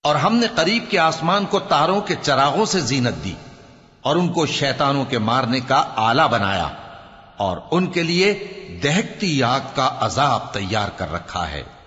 और हमने करीब के आसमान को तारों के चरागों से जीनत दी और उनको शैतानों के मारने का आला बनाया और उनके लिए दहकती आग का अजाब तैयार कर रखा है।